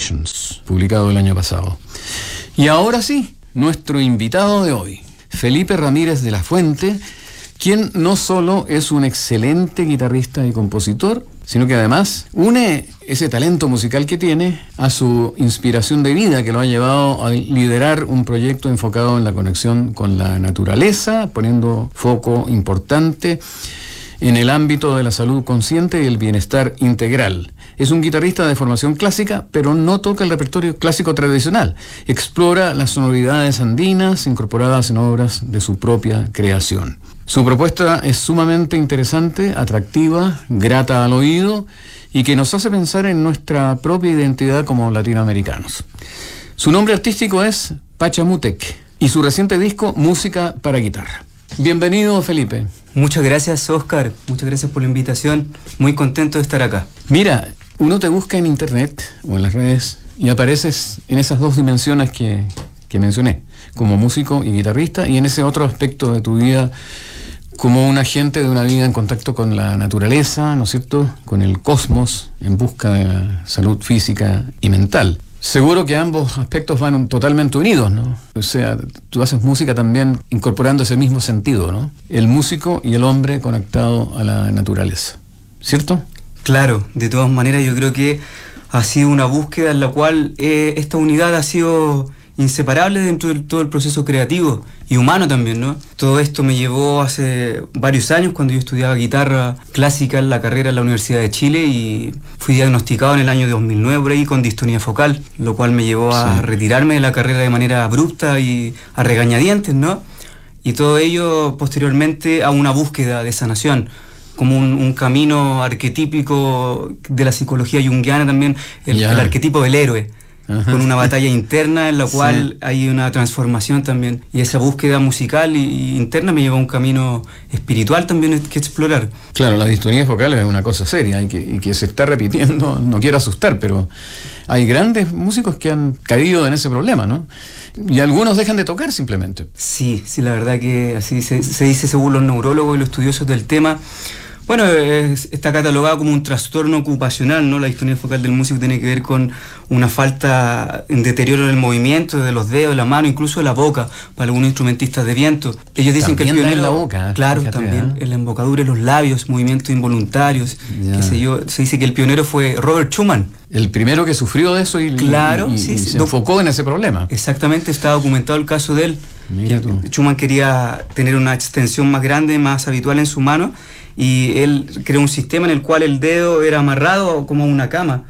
Conversations, publicado el año pasado. Y ahora sí, nuestro invitado de hoy, Felipe Ramírez de la Fuente, quien no solo es un excelente guitarrista y compositor, sino que además une ese talento musical que tiene a su inspiración de vida, que lo ha llevado a liderar un proyecto enfocado en la conexión con la naturaleza, poniendo foco importante en el ámbito de la salud consciente y el bienestar integral. Es un guitarrista de formación clásica, pero no toca el repertorio clásico tradicional. Explora las sonoridades andinas incorporadas en obras de su propia creación. Su propuesta es sumamente interesante, atractiva, grata al oído y que nos hace pensar en nuestra propia identidad como latinoamericanos. Su nombre artístico es Pachamutec y su reciente disco Música para Guitarra. Bienvenido, Felipe. Muchas gracias, Oscar. Muchas gracias por la invitación. Muy contento de estar acá. Mira, uno te busca en internet o en las redes y apareces en esas dos dimensiones que mencioné, como músico y guitarrista, y en ese otro aspecto de tu vida como un agente de una vida en contacto con la naturaleza, ¿no es cierto?, con el cosmos, en busca de la salud física y mental. Seguro que ambos aspectos van totalmente unidos, ¿no? O sea, tú haces música también incorporando ese mismo sentido, ¿no? El músico y el hombre conectado a la naturaleza, ¿cierto? Claro, de todas maneras yo creo que ha sido una búsqueda en la cual esta unidad ha sido inseparable dentro de todo el proceso creativo y humano también, ¿no? Todo esto me llevó hace varios años cuando yo estudiaba guitarra clásica en la carrera en la Universidad de Chile y fui diagnosticado en el año 2009 por ahí con distonía focal, lo cual me llevó a retirarme de la carrera de manera abrupta y a regañadientes, ¿no? Y todo ello posteriormente a una búsqueda de sanación, como un camino arquetípico de la psicología junguiana también, el arquetipo del héroe. Ajá. Con una batalla interna en la cual hay una transformación también, y esa búsqueda musical y interna me llevó a un camino espiritual también que explorar. Claro, la distonía focal es una cosa seria y que se está repitiendo. No quiero asustar, pero hay grandes músicos que han caído en ese problema, ¿no? Y algunos dejan de tocar simplemente. Sí, la verdad que así se dice según los neurólogos y los estudiosos del tema. Bueno, está catalogado como un trastorno ocupacional, ¿no? La distonía focal del músico tiene que ver con una falta en deterioro del movimiento, de los dedos, de la mano, incluso de la boca, para algunos instrumentistas de viento. Ellos dicen que el pionero en la boca, claro, fíjate, también en la embocadura, en los labios, movimientos involuntarios, qué sé yo. Se dice que el pionero fue Robert Schumann. El primero que sufrió de eso y se enfocó en ese problema. Exactamente, está documentado el caso de él. Mira tú. Schumann quería tener una extensión más grande, más habitual en su mano, y él creó un sistema en el cual el dedo era amarrado como a una cama.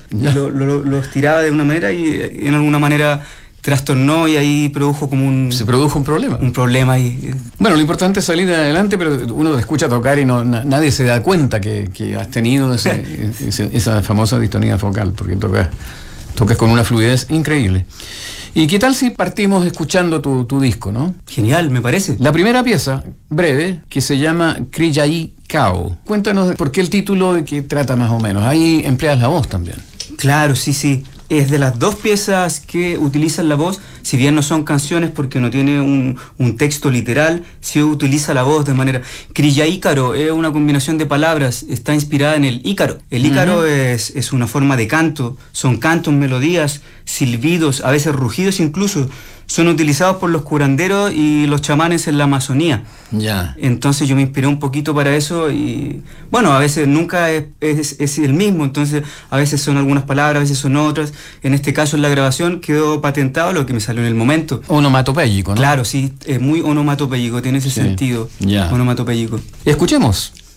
Lo estiraba de una manera y en alguna manera trastornó y ahí produjo como se produjo un problema. Un problema ahí. Bueno, lo importante es salir adelante, pero uno te escucha tocar y nadie se da cuenta que has tenido esa famosa distonía focal, porque tocas con una fluidez increíble. ¿Y qué tal si partimos escuchando tu disco, no? Genial, me parece. La primera pieza, breve, que se llama Kriyai Kao. Cuéntanos por qué el título y qué trata más o menos. Ahí empleas la voz también. Claro, sí. Es de las dos piezas que utilizan la voz, si bien no son canciones porque no tiene un texto literal, sí utiliza la voz de manera... Kriya-ícaro es una combinación de palabras, está inspirada en el ícaro. El ícaro es una forma de canto, son cantos, melodías, silbidos, a veces rugidos incluso. Son utilizados por los curanderos y los chamanes en la Amazonía. Ya. Entonces yo me inspiré un poquito para eso y bueno, a veces nunca es el mismo, entonces a veces son algunas palabras, a veces son otras. En este caso en la grabación quedó patentado lo que me salió en el momento. Onomatopéyico, ¿no? Claro, sí, es muy onomatopéyico, tiene ese sentido. Ya. Onomatopéyico. Escuchemos.